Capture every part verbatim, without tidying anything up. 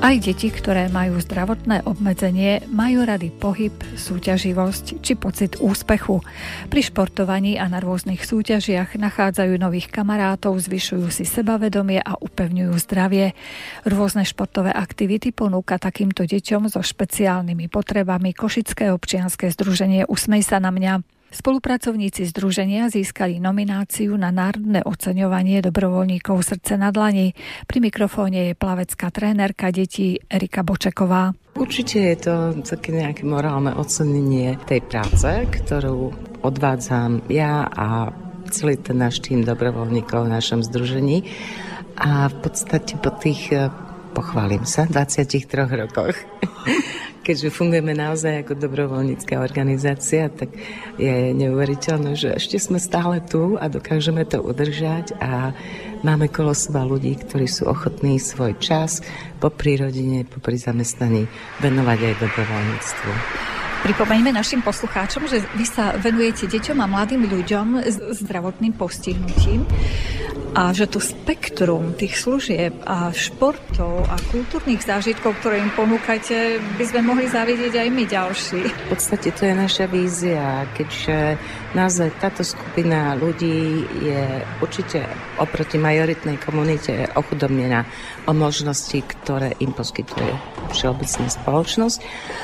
Aj deti, ktoré majú zdravotné obmedzenie, majú rady pohyb, súťaživosť či pocit úspechu. Pri športovaní a na rôznych súťažiach nachádzajú nových kamarátov, zvyšujú si sebavedomie a upevňujú zdravie. Rôzne športové aktivity ponúka takýmto deťom so špeciálnymi potrebami Košické občianske združenie Usmej sa na mňa. Spolupracovníci združenia získali nomináciu na národné oceňovanie dobrovoľníkov Srdce na dlani. Pri mikrofóne je plavecká trénerka detí Erika Bočeková. Určite je to také nejaké morálne ocenenie tej práce, ktorú odvádzam ja a celý ten náš tým dobrovoľníkov v našom združení. A v podstate po tých, pochválim sa, dvadsiatich troch rokoch, keďže fungujeme naozaj ako dobrovoľnícka organizácia, tak je neuveriteľné, že ešte sme stále tu a dokážeme to udržať a máme kolo seba ľudí, ktorí sú ochotní svoj čas popri rodine, popri zamestnaní venovať aj dobrovoľníctvu. Pripomeňme našim poslucháčom, že vy sa venujete deťom a mladým ľuďom s zdravotným postihnutím a že to spektrum tých služieb a športov a kultúrnych zážitkov, ktoré im ponúkate, by sme mohli zavidieť aj my ďalší. V podstate to je naša vízia, keďže naozaj táto skupina ľudí je určite oproti majoritnej komunite ochudobnená o možnosti, ktoré im poskytuje všeobecná spoločnosť.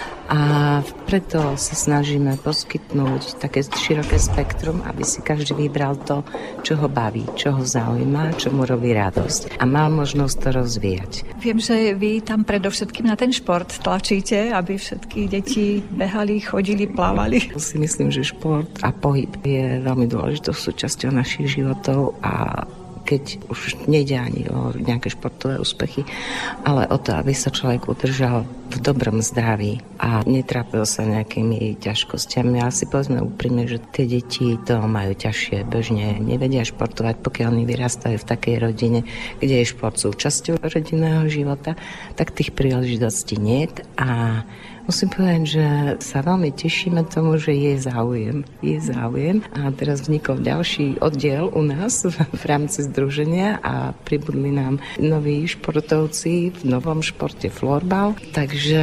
A preto sa snažíme poskytnúť také široké spektrum, aby si každý vybral to, čo ho baví, čo ho zaujíma, čo mu robí radosť a mal možnosť to rozvíjať. Viem, že vy tam predovšetkým na ten šport tlačíte, aby všetky deti behali, chodili, plávali. Si myslím, že šport a pohyb je veľmi dôležitou súčasťou našich životov a keď už nejde ani o nejaké športové úspechy, ale o to, aby sa človek udržal v dobrom zdraví a netrápil sa nejakými ťažkosťami. Ale si povedzme úprimne, že tie deti to majú ťažšie, bežne nevedia športovať, pokiaľ oni vyrastajú v takej rodine, kde je šport súčasťou rodinného života, tak tých príležitostí nie. A musím povedať, že sa veľmi tešíme tomu, že je záujem. Je záujem. A teraz vznikol ďalší oddiel u nás v rámci združenia a pribudli nám noví športovci v novom športe florbal. Takže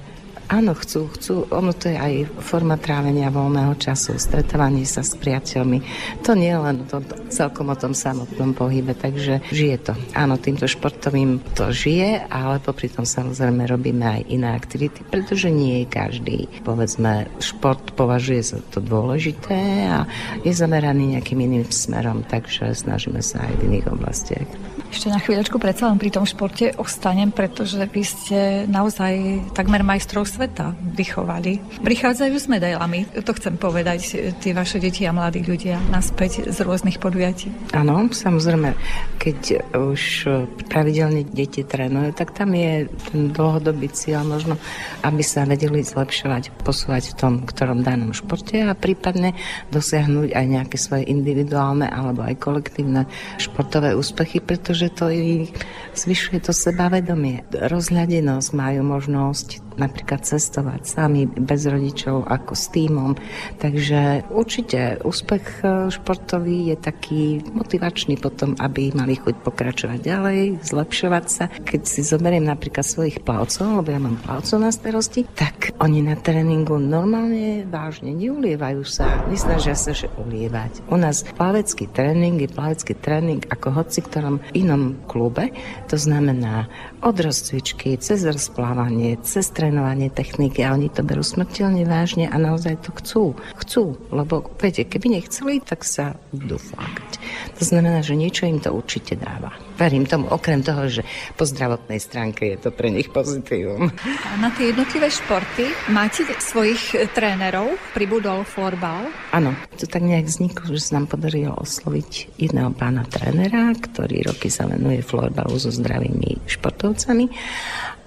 áno, chcú, chcú, ono to je aj forma trávenia voľného času, stretávanie sa s priateľmi. To nie je len to, celkom o tom samotnom pohybe, takže žije to. Áno, týmto športovým to žije, ale popri tom samozrejme robíme aj iné aktivity, pretože nie každý, povedzme, šport považuje za to dôležité a je zameraný nejakým iným smerom, takže snažíme sa aj v iných oblastiach. Ešte na chvíľočku predsa len pri tom športe ostanem, pretože vy ste naozaj takmer majstrov sveta vychovali. Prichádzajú s medailami, to chcem povedať, tie vaše deti a mladí ľudia naspäť z rôznych podujatí. Áno, samozrejme, keď už pravidelne deti trénujú, tak tam je ten dlhodobý cieľ možno, aby sa vedeli zlepšovať, posúvať v tom ktorom danom športe a prípadne dosiahnuť aj nejaké svoje individuálne alebo aj kolektívne športové úspechy, pretože že to ich zvyšuje to sebavedomie. Rozhľadenosť, majú možnosť napríklad cestovať sami, bez rodičov, ako s tímom. Takže určite úspech športový je taký motivačný potom, aby mali chuť pokračovať ďalej, zlepšovať sa. Keď si zoberiem napríklad svojich plavcov, lebo ja mám plavcov na starosti, tak oni na tréningu normálne vážne neulievajú sa, nesnažia sa že ulievať. U nás plavecký tréning je plavecký tréning ako hoci ktorom inom klube. To znamená od rozcvičky, cez rozplávanie, cez trénovanie techniky a oni to berú smrteľne vážne a naozaj to chcú. Chcú, lebo viete, keby nechceli, tak sa budú flákať. To znamená, že niečo im to určite dáva. Verím tomu, okrem toho, že po zdravotnej stránke je to pre nich pozitívum. A na tie jednotlivé športy máte svojich trénerov? Pribudol florbal? Áno, to tak nejak vzniklo, že sa nám podarilo osloviť jedného pána trénera, ktorý roky sa venuje florbalu so zdravými športovcami. A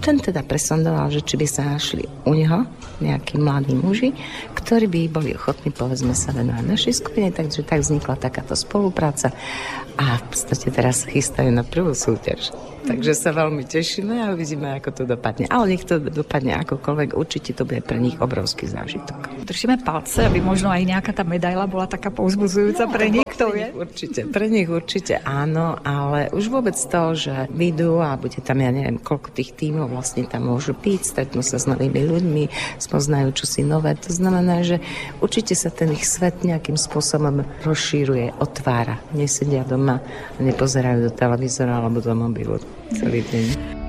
ten teda presondoval, že či by sa našli u neho nejakí mladí muži, ktorí by boli ochotní, povedzme, sa venovať našej skupine, takže tak vznikla takáto spolupráca a v podstate teraz chystajú na prvú súťaž. Takže sa veľmi tešíme a uvidíme, ako to dopadne. Ale nech to dopadne akokoľvek, určite to bude pre nich obrovský zážitok. Držíme palce, aby možno aj nejaká tá medaila bola taká povzbudzujúca no, pre nich, kto vie? Určite, pre nich určite áno, ale už vôbec to, že vyjdú a bude tam, ja neviem, koľko tých tímov vlastne tam môžu byť, stretnú sa s novými ľuďmi, spoznajú čosi nové. To znamená, že určite sa ten ich svet nejakým spôsobom rozšíruje, otvára. Nesedia doma a nepozerajú do televízora alebo do mobilu celý deň.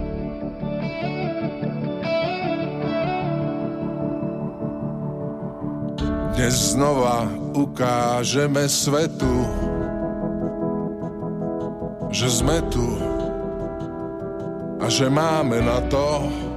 Dnes znova ukážeme svetu, že sme tu a že máme na to